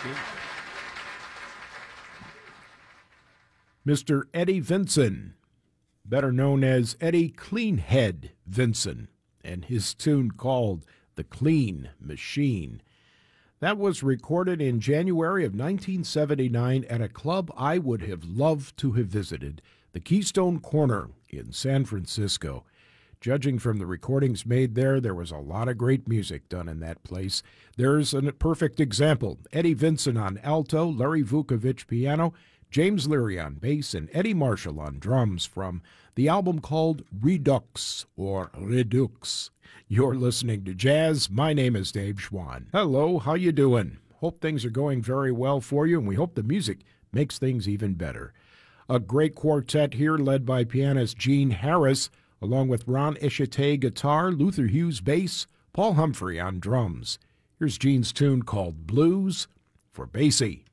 Mr. Eddie Vinson, better known as Eddie Cleanhead Vinson, and his tune called The Clean Machine. That was recorded in January of 1979 at a club I would have loved to have visited, the Keystone Corner in San Francisco. Judging from the recordings made there was a lot of great music done in that place. There's a perfect example. Eddie Vinson on alto, Larry Vukovich piano, James Leary on bass, and Eddie Marshall on drums from the album called Redux or Redux. You're listening to Jazz. My name is Dave Schwann. Hello, how you doing? Hope things are going very well for you, and we hope the music makes things even better. A great quartet here led by pianist Gene Harris, along with Ron Eshete guitar, Luther Hughes bass, Paul Humphrey on drums. Here's Gene's tune called Blues for Basie.